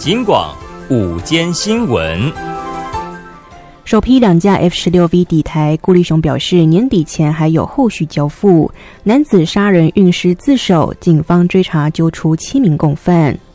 警广午间新闻。 首批2架 F-16V 抵台，顾立雄表示年底前还有后续交付。男子杀人运尸自首，警方追查揪出7名共犯。